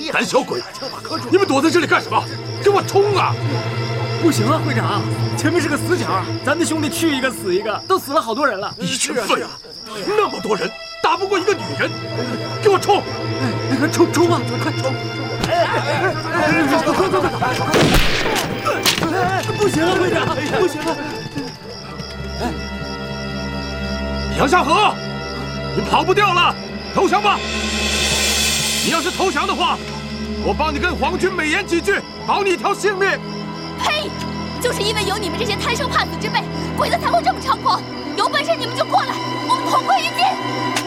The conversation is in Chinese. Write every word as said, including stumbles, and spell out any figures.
胆小鬼，你们躲在这里干什么？给我冲啊！ 不行啊，会长，前面是个死角，咱的兄弟去一个死一个，都死了好多人了。 一群废物，那么多人打不过一个女人，给我冲！ 哎，快冲冲啊，快冲！哎哎哎，快快快快！不行啊，会长，不行啊！ 哎，杨夏河，你跑不掉了，投降吧！你要是投降的话，我帮你跟皇军美言几句，保你一条性命。 呸！就是因为有你们这些贪生怕死之辈，鬼子才会这么猖狂。有本事你们就过来，我们同归于尽！